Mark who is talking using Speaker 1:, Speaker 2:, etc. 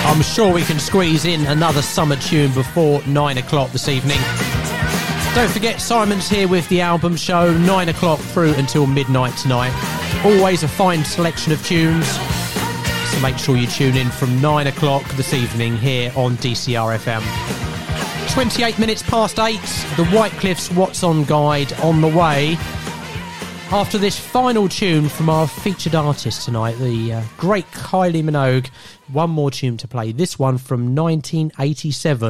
Speaker 1: I'm sure we can squeeze in another summer tune before 9 o'clock this evening. Don't forget, Simon's here with the album show, 9 o'clock through until midnight tonight. Always a fine selection of tunes, so make sure you tune in from 9 o'clock this evening here on DCR FM. 28 minutes past 8, the Whitecliffs What's On guide on the way. After this final tune from our featured artist tonight, the great Kylie Minogue, one more tune to play. This one from 1987.